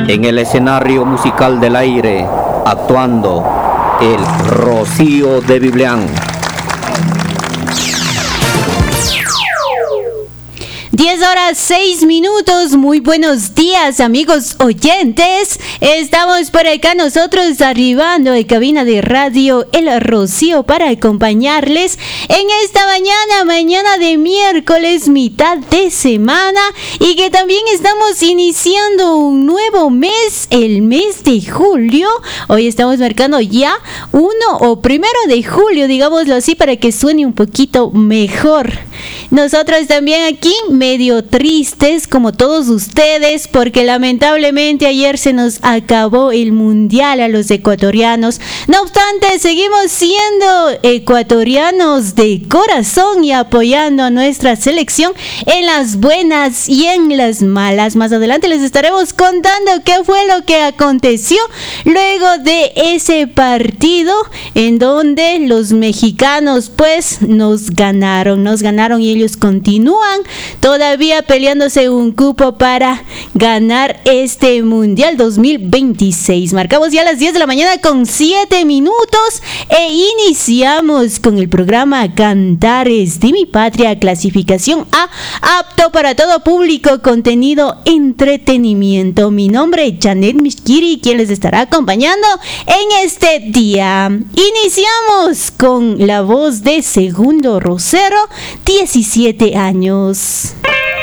En el escenario musical del aire, actuando el Rocío de Biblián. 10:06. Muy buenos días, amigos oyentes. Estamos por acá nosotros arribando de cabina de radio El Rocío para acompañarles en esta mañana de miércoles, mitad de semana, y que también estamos iniciando un nuevo mes, el mes de julio. Hoy estamos marcando ya 1 de julio, digámoslo así, para que suene un poquito mejor. Nosotros también aquí medio tristes como todos ustedes, porque lamentablemente ayer se nos acabó el mundial a los ecuatorianos. No obstante, seguimos siendo ecuatorianos de corazón y apoyando a nuestra selección en las buenas y en las malas. Más adelante les estaremos contando qué fue lo que aconteció luego de ese partido en donde los mexicanos pues nos ganaron y ellos continúan todavía peleándose un cupo para ganar este Mundial 2026. Marcamos ya las 10 de la mañana con 7 minutos e iniciamos con el programa Cantares de mi Patria, clasificación A, apto para todo público, contenido entretenimiento. Mi nombre es Janet Mishkiri, quien les estará acompañando en este día. Iniciamos con la voz de Segundo Rosero, 17 años.